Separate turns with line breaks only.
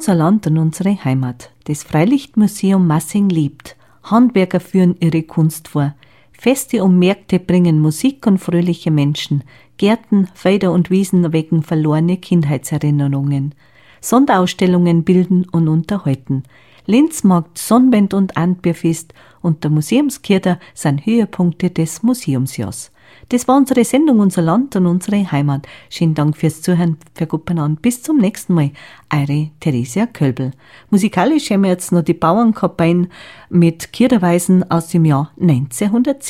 unser Land und unsere Heimat. Das Freilichtmuseum Massing lebt. Handwerker führen ihre Kunst vor. Feste und Märkte bringen Musik und fröhliche Menschen. Gärten, Felder und Wiesen wecken verlorene Kindheitserinnerungen. Sonderausstellungen bilden und unterhalten. Lenzmarkt, Sonnenwend und Antbierfest und der Museumskirche sind Höhepunkte des Museumsjahrs. Das war unsere Sendung, unser Land und unsere Heimat. Schönen Dank fürs Zuhören, für Guppenand. Bis zum nächsten Mal. Eure Theresia Kölbel. Musikalisch haben wir jetzt noch die Bauernkapellen mit Kirchenweisen aus dem Jahr 1907.